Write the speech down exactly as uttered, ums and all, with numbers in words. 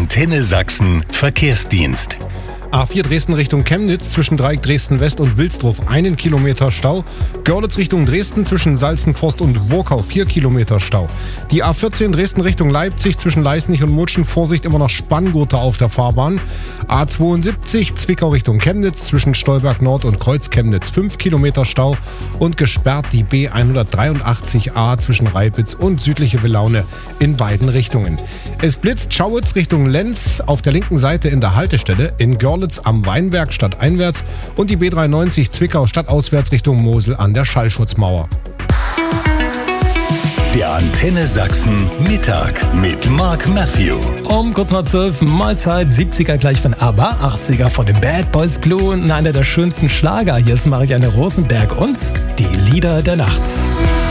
Antenne Sachsen Verkehrsdienst. A vier Dresden Richtung Chemnitz zwischen Dreieck Dresden West und Wilsdruf einen Kilometer Stau. Görlitz Richtung Dresden zwischen Salzenforst und Wurkau vier Kilometer Stau. Die A vierzehn Dresden Richtung Leipzig zwischen Leißnich und Mutschen, Vorsicht, immer noch Spanngurte auf der Fahrbahn. A zweiundsiebzig Zwickau Richtung Chemnitz zwischen Stolberg Nord und Kreuz Chemnitz fünf Kilometer Stau und gesperrt die B hundertdreiundachtzig A zwischen Reipitz und südliche Villaune in beiden Richtungen. Es blitzt Schauitz Richtung Lenz auf der linken Seite in der Haltestelle, in Görlitz am Weinberg stadteinwärts und die B dreiundneunzig Zwickau stadtauswärts Richtung Mosel an der Schallschutzmauer. Der Antenne Sachsen Mittag mit Mark Matthew. Um kurz nach zwölf, Mahlzeit, siebziger gleich von ABBA, achtziger von den Bad Boys Blue und einer der schönsten Schlager. Hier ist Marianne Rosenberg und die Lieder der Nacht.